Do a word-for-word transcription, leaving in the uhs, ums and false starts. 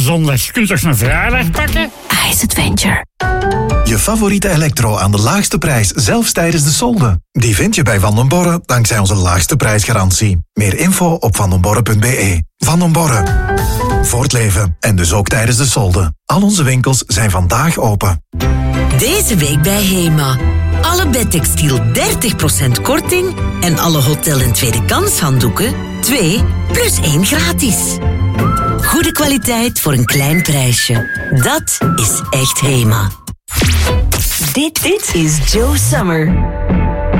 zondag. Je kunt toch een vrijdag pakken? Ice Adventure. Je favoriete elektro aan de laagste prijs, zelfs tijdens de solden. Die vind je bij Van den Borre dankzij onze laagste prijsgarantie. Meer info op vandenborre punt be. Van den Borre. Voor het leven en dus ook tijdens de solden. Al onze winkels zijn vandaag open. Deze week bij Hema. Alle bedtextiel dertig procent korting en alle hotel- en tweede kans handdoeken twee plus één gratis. Goede kwaliteit voor een klein prijsje. Dat is echt Hema. Dit, dit is Joe Summer.